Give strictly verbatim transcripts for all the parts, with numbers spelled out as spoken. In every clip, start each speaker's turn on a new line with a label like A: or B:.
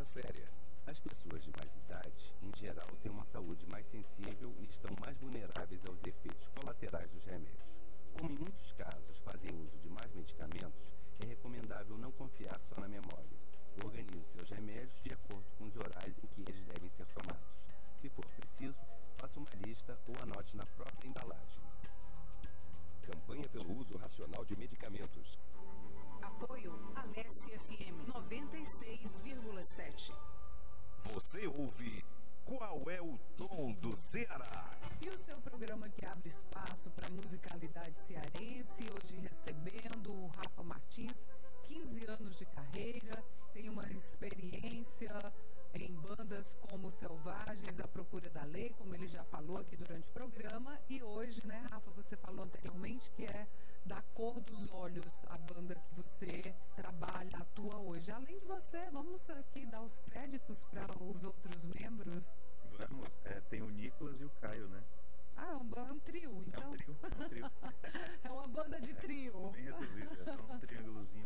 A: coisa séria. As pessoas de mais idade, em geral, têm uma saúde mais sensível e estão mais vulneráveis aos efeitos colaterais dos remédios. Como em muitos casos fazem uso de mais medicamentos, é recomendável não confiar só na memória. Organize seus remédios de acordo com os horários em que eles devem ser tomados. Se for preciso, faça uma lista ou anote na própria embalagem.
B: Campanha pelo uso racional de medicamentos.
C: Apoio Alesse F M noventa e seis vírgula sete.
B: Você ouve Qual é o Tom do Ceará?
C: E o seu programa que abre espaço para musicalidade cearense, hoje recebendo o Rafa Martins, quinze anos de carreira, tem uma experiência em bandas como Selvagens, A Procura da Lei, como ele já falou aqui durante o programa, e hoje, né, Rafa, você falou anteriormente que é Da Cor dos Olhos, a banda que você trabalha, atua hoje. Além de você, vamos aqui dar os créditos para os outros membros?
D: Vamos, é, tem o Nicolas e o Caio, né?
C: Ah, é um, é um trio, então?
D: É um trio, é um trio.
C: É uma banda de trio.
D: É, bem resolvido, é só um triângulozinho.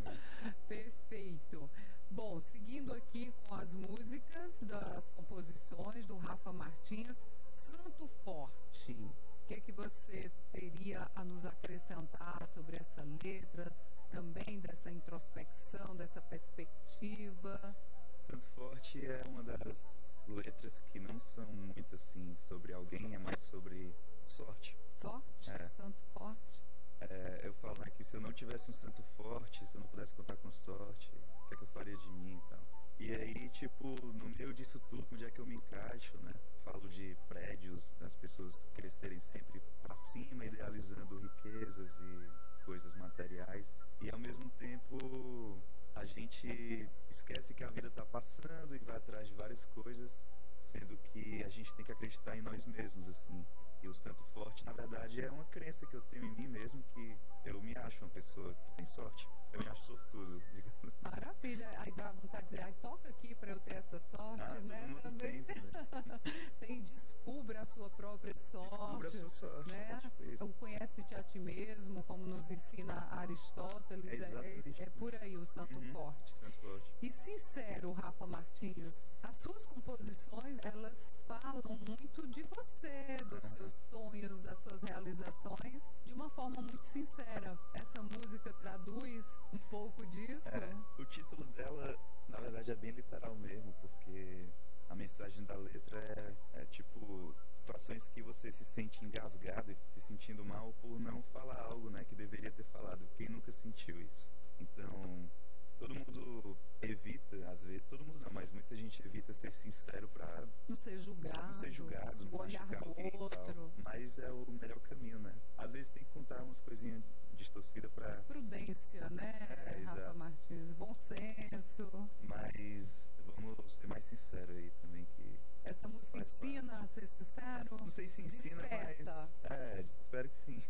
C: Perfeito. Bom, seguindo aqui com as músicas das composições do Rafa Martins, Santo Forte. O que é que você teria a nos acrescentar sobre essa letra, também dessa introspecção, dessa perspectiva?
D: Santo Forte é uma das letras que não são muito assim sobre alguém, é mais sobre sorte.
C: Sorte?
D: É.
C: Santo Forte?
D: É, eu falo, né, que se eu não tivesse um santo forte, se eu não pudesse contar com sorte, o que é que eu faria de mim e tal. E aí, tipo, no meio disso tudo, onde é que eu me encaixo, né? Falo de prédios, das pessoas crescerem sempre pra cima, idealizando riquezas e coisas materiais. E ao mesmo tempo, a gente esquece que a vida tá passando e vai atrás de várias coisas, sendo que a gente tem que acreditar em nós mesmos, assim. E o Santo Forte, na verdade, é uma crença que eu tenho em mim mesmo, que eu me acho uma pessoa que tem sorte. Eu me acho sortudo, digamos.
C: Maravilha. Aí dá vontade de dizer, ai, toca aqui para eu ter essa sorte,
D: ah,
C: né?
D: Todo mundo
C: Também
D: tem, né?
C: tem descubra a sua própria sorte.
D: Descubra a sua sorte,
C: né?
D: é tipo isso.
C: Então, conhece-te a ti mesmo, como nos ensina Aristóteles.
D: É,
C: é, é, é por aí o Santo
D: uhum,
C: Forte.
D: Santo Forte.
C: E sincero, Rafa Martins, as suas composições, elas falam muito de você, dos
D: uhum.
C: seus sonhos, das suas realizações, de uma forma muito sincera. Essa música traduz um pouco disso?
D: É, o título dela, na verdade, é bem literal mesmo, porque a mensagem da letra é, é tipo situações que você se sente engasgado e se sentindo mal por não falar algo, né, que deveria ter falado. Quem nunca sentiu isso? Então, todo mundo evita, às vezes, todo mundo não, mas muita gente evita ser sincero pra
C: não ser julgado,
D: não ser julgado, não
C: o olhar
D: machucar
C: do
D: alguém
C: outro.
D: e tal. Mas é o melhor caminho, né? Às vezes tem que contar umas coisinhas distorcidas pra...
C: Prudência, né,
D: é,
C: Rafa
D: exato.
C: Martins? Bom senso.
D: Mas vamos ser mais sinceros aí também, que...
C: Essa música ensina parte. A ser sincero?
D: Não sei se ensina,
C: Desperta.
D: mas... É, espero que sim.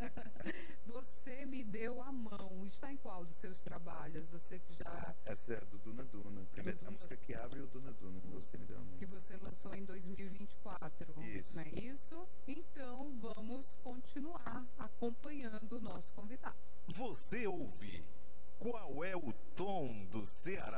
C: Você me deu a mão. Está em qual dos seus trabalhos? Você que já...
D: Essa é a do Duna Duna. Primeiro, a música que abre o Duna Duna. Você me deu a mão.
C: Que você lançou em dois mil e vinte e quatro.
D: Isso.
C: Não é isso? Então, vamos continuar acompanhando o nosso convidado.
B: Você ouve Qual é o Tom do Ceará?